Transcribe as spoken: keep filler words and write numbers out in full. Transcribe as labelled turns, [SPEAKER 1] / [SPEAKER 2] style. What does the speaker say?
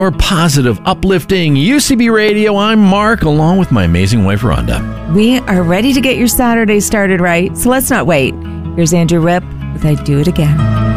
[SPEAKER 1] More positive, uplifting U C B Radio. I'm Mark, along with my amazing wife, Rhonda.
[SPEAKER 2] We are ready to get your Saturday started right, so let's not wait. Here's Andrew Ripp with I Do It Again.